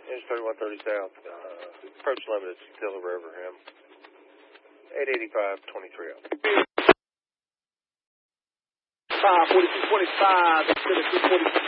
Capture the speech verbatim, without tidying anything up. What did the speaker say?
Inch thirty-one thirty south. Uh, approach limited till the river him. eight eighty-five twenty-three out. five forty-two twenty-five, two forty-two